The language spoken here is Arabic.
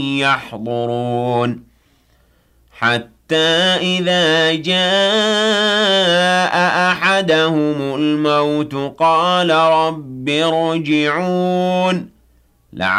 يحضرون حتى إذا جاء أحدهم الموت قال رب ارجعون